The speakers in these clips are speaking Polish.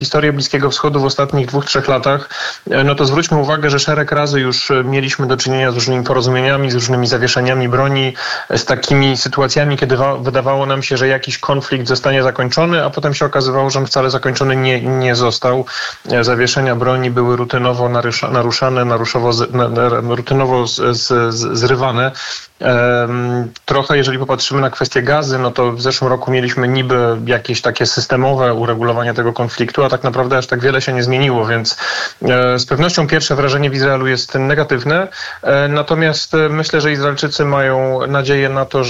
historię Bliskiego Wschodu w ostatnich 2-3 latach, no to zwróćmy uwagę, że szereg razy już mieliśmy do czynienia z różnymi porozumieniami, z różnymi zawieszeniami broni, z takimi sytuacjami, kiedy wydawało nam się, że jakiś konflikt zostanie zakończony, a potem się okazywało, że on wcale zakończony nie został. Zawieszenia broni były rutynowo naruszane, rutynowo zrywane. Trochę, jeżeli popatrzymy na kwestię gazy, no to w zeszłym roku mieliśmy niby jakieś takie systemowe uregulowanie tego konfliktu, a tak naprawdę aż tak wiele się nie zmieniło, więc z pewnością pierwsze wrażenie w Izraelu jest negatywne, natomiast myślę, że Izraelczycy mają nadzieję na to,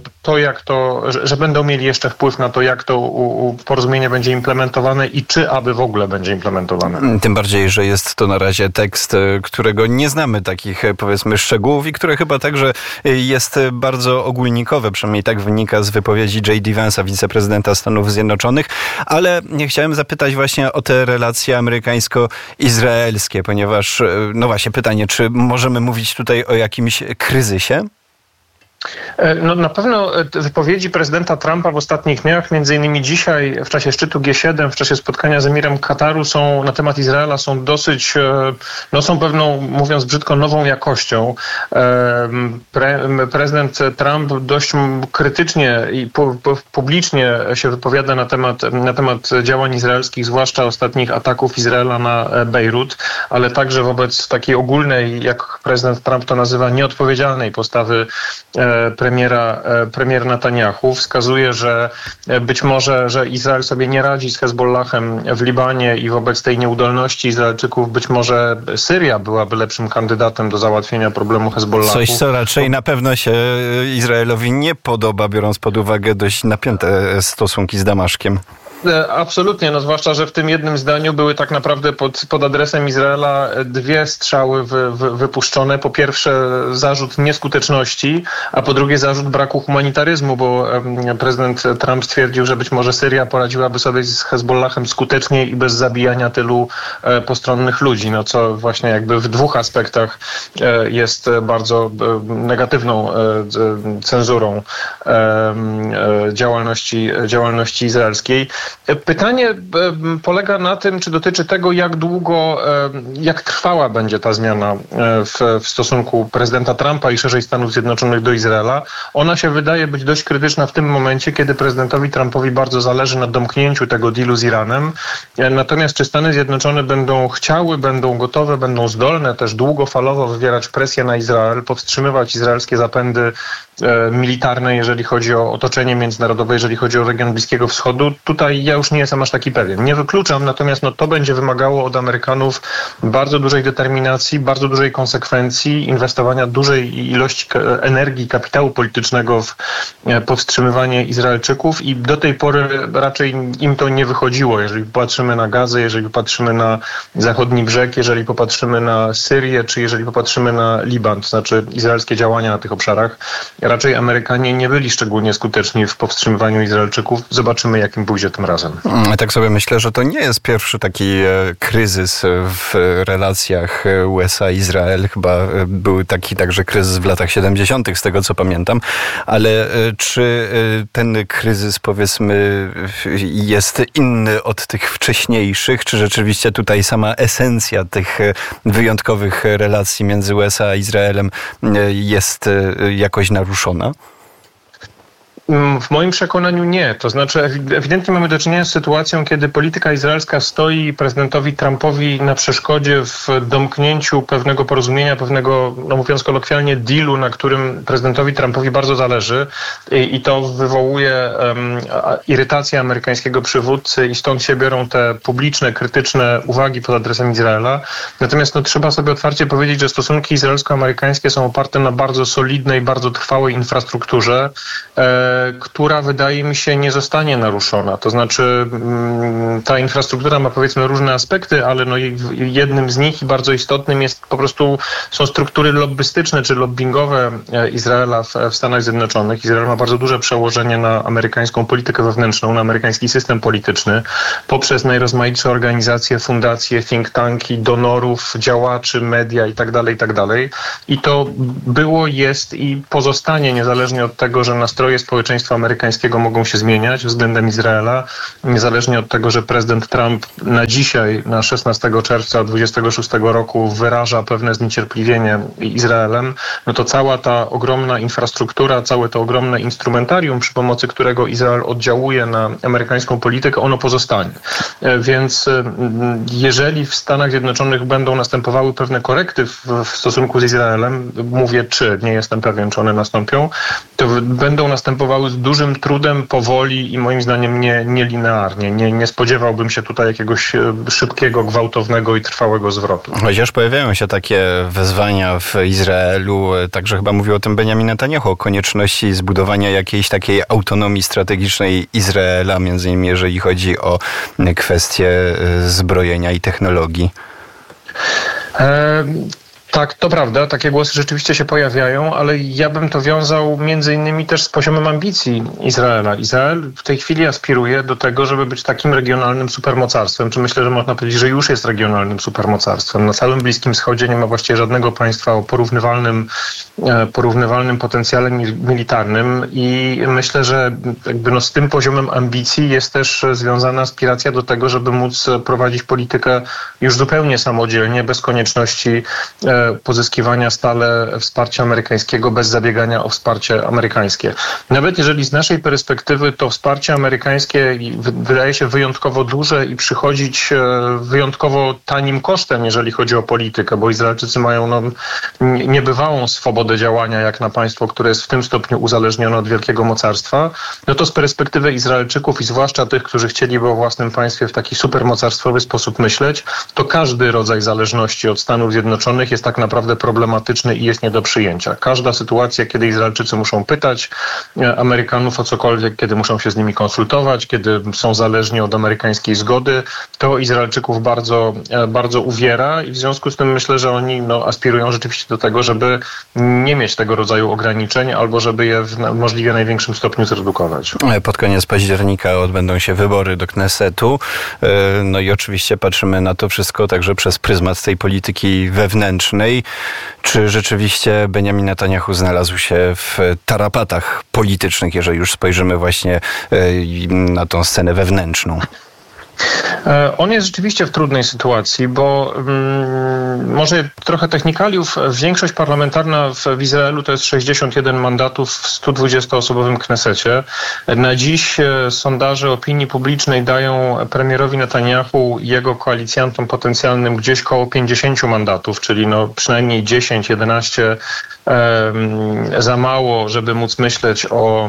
że będą mieli jeszcze wpływ na to, jak to porozumienie będzie implementowane i czy aby w ogóle będzie implementowane. Tym bardziej, że jest to na razie tekst, którego nie znamy takich, powiedzmy, szczegółów i które chyba także jest bardzo ogólnikowe, przynajmniej tak wynika z wypowiedzi J.D. Vance'a, wiceprezydenta Stanów Zjednoczonych, ale chciałem zapytać właśnie o te relacje amerykańsko-izraelskie, ponieważ, no właśnie pytanie, czy możemy mówić tutaj o jakimś kryzysie? No, na pewno wypowiedzi prezydenta Trumpa w ostatnich dniach, między innymi dzisiaj w czasie szczytu G7, w czasie spotkania z emirem Kataru na temat Izraela są dosyć, są pewną, mówiąc brzydko, nową jakością. Prezydent Trump dość krytycznie i publicznie się wypowiada na temat działań izraelskich, zwłaszcza ostatnich ataków Izraela na Bejrut, ale także wobec takiej ogólnej, jak prezydent Trump to nazywa, nieodpowiedzialnej postawy premier Netanyahu. Wskazuje, że być może, że Izrael sobie nie radzi z Hezbollahem w Libanie i wobec tej nieudolności Izraelczyków być może Syria byłaby lepszym kandydatem do załatwienia problemu Hezbollahu. Coś, co raczej na pewno się Izraelowi nie podoba, biorąc pod uwagę dość napięte stosunki z Damaszkiem. Absolutnie, no zwłaszcza, że w tym jednym zdaniu były tak naprawdę pod adresem Izraela dwie strzały wypuszczone. Po pierwsze zarzut nieskuteczności, a po drugie zarzut braku humanitaryzmu, bo prezydent Trump stwierdził, że być może Syria poradziłaby sobie z Hezbollahem skuteczniej i bez zabijania tylu postronnych ludzi, no co właśnie jakby w dwóch aspektach jest bardzo negatywną cenzurą działalności izraelskiej. Pytanie polega na tym, czy dotyczy tego, jak trwała będzie ta zmiana w stosunku prezydenta Trumpa i szerzej Stanów Zjednoczonych do Izraela. Ona się wydaje być dość krytyczna w tym momencie, kiedy prezydentowi Trumpowi bardzo zależy na domknięciu tego dealu z Iranem. Natomiast czy Stany Zjednoczone będą chciały, będą gotowe, będą zdolne też długofalowo wywierać presję na Izrael, powstrzymywać izraelskie zapędy militarne, jeżeli chodzi o otoczenie międzynarodowe, jeżeli chodzi o region Bliskiego Wschodu. Tutaj ja już nie jestem aż taki pewien. Nie wykluczam, natomiast to będzie wymagało od Amerykanów bardzo dużej determinacji, bardzo dużej konsekwencji, inwestowania dużej ilości energii, kapitału politycznego w powstrzymywanie Izraelczyków i do tej pory raczej im to nie wychodziło. Jeżeli popatrzymy na Gazę, jeżeli popatrzymy na zachodni brzeg, jeżeli popatrzymy na Syrię, czy jeżeli popatrzymy na Liban, to znaczy izraelskie działania na tych obszarach, raczej Amerykanie nie byli szczególnie skuteczni w powstrzymywaniu Izraelczyków. Zobaczymy, jakim pójdzie tym razem. Tak sobie myślę, że to nie jest pierwszy taki kryzys w relacjach USA-Izrael. Chyba był taki także kryzys w latach 70., z tego co pamiętam. Ale czy ten kryzys, powiedzmy, jest inny od tych wcześniejszych? Czy rzeczywiście tutaj sama esencja tych wyjątkowych relacji między USA a Izraelem jest jakoś naruszona? W moim przekonaniu nie. To znaczy ewidentnie mamy do czynienia z sytuacją, kiedy polityka izraelska stoi prezydentowi Trumpowi na przeszkodzie w domknięciu pewnego porozumienia, pewnego, mówiąc kolokwialnie, dealu, na którym prezydentowi Trumpowi bardzo zależy i to wywołuje irytację amerykańskiego przywódcy i stąd się biorą te publiczne, krytyczne uwagi pod adresem Izraela. Natomiast trzeba sobie otwarcie powiedzieć, że stosunki izraelsko-amerykańskie są oparte na bardzo solidnej, bardzo trwałej infrastrukturze, która wydaje mi się nie zostanie naruszona. To znaczy ta infrastruktura ma powiedzmy różne aspekty, ale jednym z nich i bardzo istotnym jest po prostu są struktury lobbystyczne czy lobbingowe Izraela w Stanach Zjednoczonych. Izrael ma bardzo duże przełożenie na amerykańską politykę wewnętrzną, na amerykański system polityczny poprzez najrozmaitsze organizacje, fundacje, think tanki, donorów, działaczy, media itd. I to było, jest i pozostanie niezależnie od tego, że nastroje społeczeństwa społeczeństwa amerykańskiego mogą się zmieniać względem Izraela, niezależnie od tego, że prezydent Trump na dzisiaj, na 16 czerwca 2026 roku wyraża pewne zniecierpliwienie Izraelem, no to cała ta ogromna infrastruktura, całe to ogromne instrumentarium, przy pomocy którego Izrael oddziałuje na amerykańską politykę, ono pozostanie. Więc jeżeli w Stanach Zjednoczonych będą następowały pewne korekty w stosunku z Izraelem, mówię czy, nie jestem pewien, czy one nastąpią, to będą następowały z dużym trudem, powoli i moim zdaniem nielinearnie. Nie spodziewałbym się tutaj jakiegoś szybkiego, gwałtownego i trwałego zwrotu. Chociaż pojawiają się takie wezwania w Izraelu, także chyba mówił o tym Benjamin Netanyahu, o konieczności zbudowania jakiejś takiej autonomii strategicznej Izraela, między innymi jeżeli chodzi o kwestie zbrojenia i technologii. Tak, to prawda, takie głosy rzeczywiście się pojawiają, ale ja bym to wiązał między innymi też z poziomem ambicji Izraela. Izrael w tej chwili aspiruje do tego, żeby być takim regionalnym supermocarstwem, czy myślę, że można powiedzieć, że już jest regionalnym supermocarstwem. Na całym Bliskim Wschodzie nie ma właściwie żadnego państwa o porównywalnym potencjale militarnym i myślę, że jakby z tym poziomem ambicji jest też związana aspiracja do tego, żeby móc prowadzić politykę już zupełnie samodzielnie, bez konieczności pozyskiwania stale wsparcia amerykańskiego, bez zabiegania o wsparcie amerykańskie. Nawet jeżeli z naszej perspektywy to wsparcie amerykańskie wydaje się wyjątkowo duże i przychodzić wyjątkowo tanim kosztem, jeżeli chodzi o politykę, bo Izraelczycy mają niebywałą swobodę działania jak na państwo, które jest w tym stopniu uzależnione od wielkiego mocarstwa, no to z perspektywy Izraelczyków i zwłaszcza tych, którzy chcieliby o własnym państwie w taki supermocarstwowy sposób myśleć, to każdy rodzaj zależności od Stanów Zjednoczonych jest tak naprawdę problematyczny i jest nie do przyjęcia. Każda sytuacja, kiedy Izraelczycy muszą pytać Amerykanów o cokolwiek, kiedy muszą się z nimi konsultować, kiedy są zależni od amerykańskiej zgody, to Izraelczyków bardzo, bardzo uwiera i w związku z tym myślę, że oni aspirują rzeczywiście do tego, żeby nie mieć tego rodzaju ograniczeń albo żeby je w możliwie największym stopniu zredukować. Pod koniec października odbędą się wybory do Knesetu. No i oczywiście patrzymy na to wszystko także przez pryzmat tej polityki wewnętrznej. Czy rzeczywiście Benjamin Netanyahu znalazł się w tarapatach politycznych, jeżeli już spojrzymy właśnie na tą scenę wewnętrzną? On jest rzeczywiście w trudnej sytuacji, bo może trochę technikaliów. Większość parlamentarna w Izraelu to jest 61 mandatów w 120-osobowym Knesecie. Na dziś sondaże opinii publicznej dają premierowi Netanyahu i jego koalicjantom potencjalnym gdzieś koło 50 mandatów, czyli przynajmniej 10, 11 za mało, żeby móc myśleć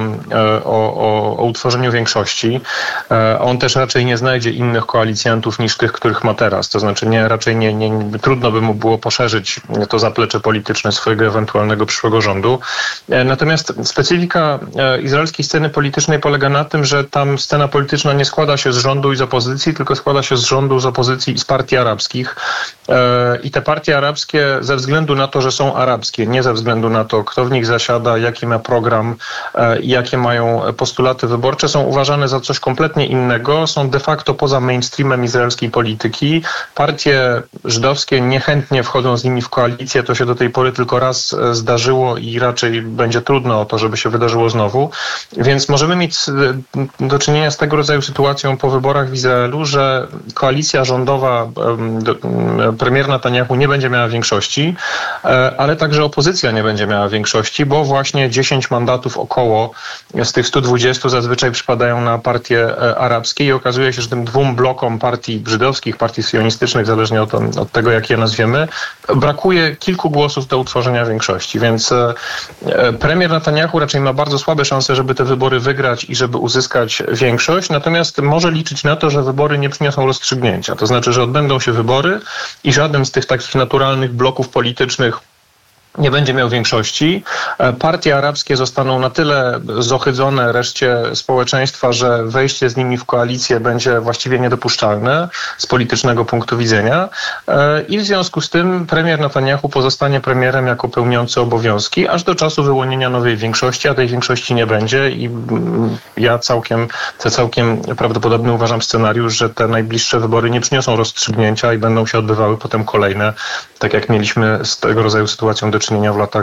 o utworzeniu większości. On też raczej nie znajdzie innych koalicjantów niż tych, których ma teraz. To znaczy raczej trudno by mu było poszerzyć to zaplecze polityczne swojego ewentualnego przyszłego rządu. Natomiast specyfika izraelskiej sceny politycznej polega na tym, że tam scena polityczna nie składa się z rządu i z opozycji, tylko składa się z rządu, z opozycji i z partii arabskich. I te partie arabskie ze względu na to, że są arabskie, nie ze względu na to, kto w nich zasiada, jaki ma program i jakie mają postulaty wyborcze, są uważane za coś kompletnie innego, są de facto poza mainstreamem izraelskiej polityki. Partie żydowskie niechętnie wchodzą z nimi w koalicję, to się do tej pory tylko raz zdarzyło i raczej będzie trudno o to, żeby się wydarzyło znowu. Więc możemy mieć do czynienia z tego rodzaju sytuacją po wyborach w Izraelu, że koalicja rządowa, premier Netanyahu nie będzie miała większości, ale także opozycja nie będzie miała większości, bo właśnie 10 mandatów około z tych 120 zazwyczaj przypadają na partie arabskie i okazuje się, że tym dwóm blokom partii żydowskich, partii sionistycznych, zależnie od tego, jak je nazwiemy, brakuje kilku głosów do utworzenia większości. Więc premier Netanyahu raczej ma bardzo słabe szanse, żeby te wybory wygrać i żeby uzyskać większość, natomiast może liczyć na to, że wybory nie przyniosą rozstrzygnięcia. To znaczy, że odbędą się wybory i żaden z tych takich naturalnych bloków politycznych nie będzie miał większości. Partie arabskie zostaną na tyle zohydzone reszcie społeczeństwa, że wejście z nimi w koalicję będzie właściwie niedopuszczalne z politycznego punktu widzenia. I w związku z tym premier Netanyahu pozostanie premierem jako pełniący obowiązki, aż do czasu wyłonienia nowej większości, a tej większości nie będzie i ja całkiem prawdopodobny uważam scenariusz, że te najbliższe wybory nie przyniosą rozstrzygnięcia i będą się odbywały potem kolejne, tak jak mieliśmy z tego rodzaju sytuacją do czynienia w latach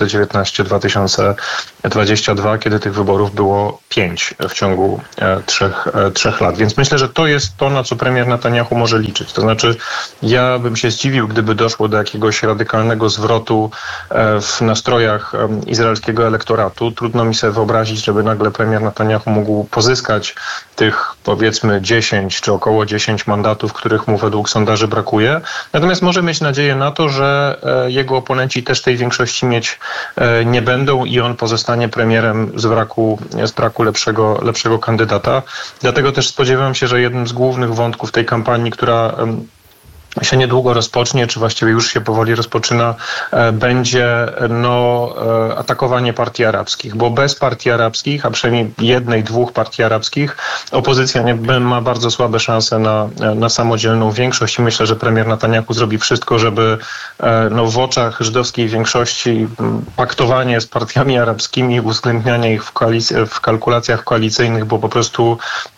2019-2022, kiedy tych wyborów było 5 w ciągu 3 lat. Więc myślę, że to jest to, na co premier Netanyahu może liczyć. To znaczy, ja bym się zdziwił, gdyby doszło do jakiegoś radykalnego zwrotu w nastrojach izraelskiego elektoratu. Trudno mi sobie wyobrazić, żeby nagle premier Netanyahu mógł pozyskać tych, powiedzmy, 10 czy około 10 mandatów, których mu według sondaży brakuje. Natomiast może mieć nadzieję na to, że jego oponenci też tej większości mieć nie będą i on pozostanie premierem z braku lepszego kandydata. Dlatego też spodziewam się, że jednym z głównych wątków tej kampanii, która się niedługo rozpocznie, czy właściwie już się powoli rozpoczyna, będzie atakowanie partii arabskich, bo bez partii arabskich, a przynajmniej jednej, 2 partii arabskich, opozycja ma bardzo słabe szanse na samodzielną większość i myślę, że premier Netanyahu zrobi wszystko, żeby w oczach żydowskiej większości paktowanie z partiami arabskimi, uwzględnianie ich w kalkulacjach koalicyjnych było po prostu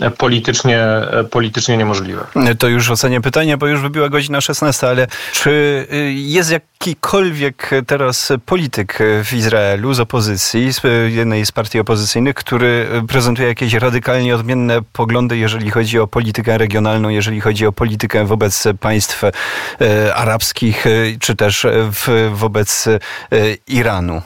politycznie niemożliwe. To już ocenię pytania, bo już wybiła godzina 16, ale czy jest jakikolwiek teraz polityk w Izraelu z opozycji, z jednej z partii opozycyjnych, który prezentuje jakieś radykalnie odmienne poglądy, jeżeli chodzi o politykę regionalną, jeżeli chodzi o politykę wobec państw arabskich, czy też wobec Iranu?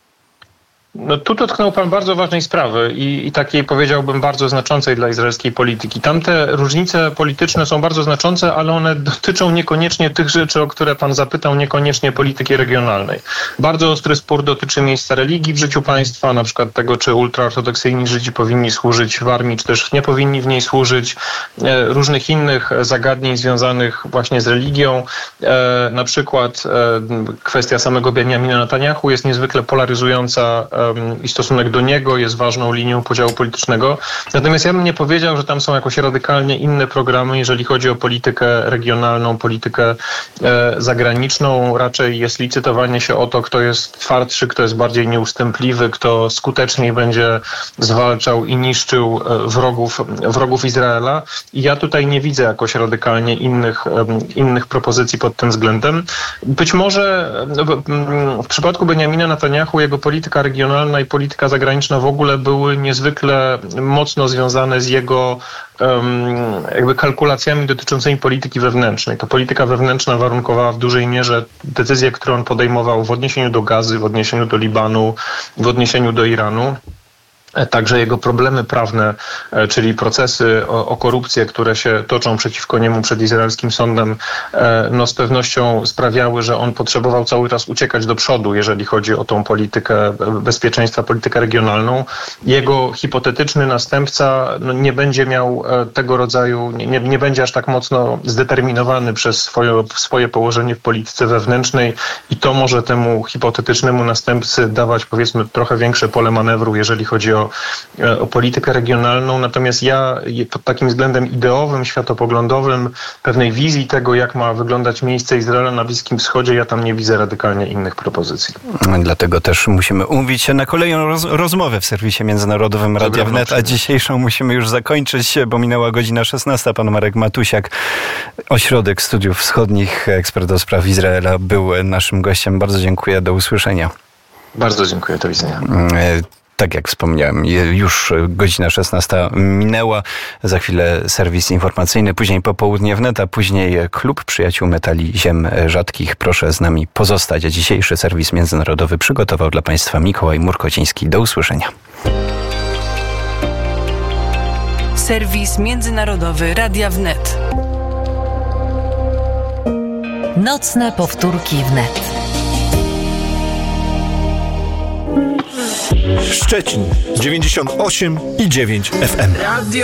No tu dotknął pan bardzo ważnej sprawy i takiej, powiedziałbym, bardzo znaczącej dla izraelskiej polityki. Tamte różnice polityczne są bardzo znaczące, ale one dotyczą niekoniecznie tych rzeczy, o które pan zapytał, niekoniecznie polityki regionalnej. Bardzo ostry spór dotyczy miejsca religii w życiu państwa, na przykład tego, czy ultraortodoksyjni Żydzi powinni służyć w armii, czy też nie powinni w niej służyć. Różnych innych zagadnień związanych właśnie z religią. Na przykład kwestia samego Benjamina Netanyahu jest niezwykle polaryzująca i stosunek do niego jest ważną linią podziału politycznego. Natomiast ja bym nie powiedział, że tam są jakoś radykalnie inne programy, jeżeli chodzi o politykę regionalną, politykę zagraniczną. Raczej jest licytowanie się o to, kto jest twardszy, kto jest bardziej nieustępliwy, kto skuteczniej będzie zwalczał i niszczył wrogów Izraela. I ja tutaj nie widzę jakoś radykalnie innych propozycji pod tym względem. Być może w przypadku Benjamina Netanyahu jego polityka regionalna i polityka zagraniczna w ogóle były niezwykle mocno związane z jego jakby kalkulacjami dotyczącymi polityki wewnętrznej. To polityka wewnętrzna warunkowała w dużej mierze decyzje, które on podejmował w odniesieniu do Gazy, w odniesieniu do Libanu, w odniesieniu do Iranu. Także jego problemy prawne, czyli procesy o korupcję, które się toczą przeciwko niemu przed izraelskim sądem, z pewnością sprawiały, że on potrzebował cały czas uciekać do przodu, jeżeli chodzi o tą politykę bezpieczeństwa, politykę regionalną. Jego hipotetyczny następca nie będzie miał tego rodzaju, nie będzie aż tak mocno zdeterminowany przez swoje położenie w polityce wewnętrznej i to może temu hipotetycznemu następcy dawać, powiedzmy, trochę większe pole manewru, jeżeli chodzi o politykę regionalną. Natomiast ja pod takim względem ideowym, światopoglądowym, pewnej wizji tego, jak ma wyglądać miejsce Izraela na Bliskim Wschodzie, ja tam nie widzę radykalnie innych propozycji. Dlatego też musimy umówić się na kolejną rozmowę w serwisie międzynarodowym Radia Wnet, a dzisiejszą musimy już zakończyć, bo minęła godzina 16. Pan Marek Matusiak, Ośrodek Studiów Wschodnich, ekspert do spraw Izraela, był naszym gościem. Bardzo dziękuję. Do usłyszenia. Bardzo dziękuję. Do widzenia. Tak jak wspomniałem, już godzina 16 minęła. Za chwilę serwis informacyjny, później popołudnie Wnet, a później Klub Przyjaciół Metali Ziem Rzadkich. Proszę z nami pozostać. A dzisiejszy serwis międzynarodowy przygotował dla Państwa Mikołaj Murkociński. Do usłyszenia. Serwis międzynarodowy Radia Wnet. Nocne powtórki Wnet. Szczecin 98,9 FM.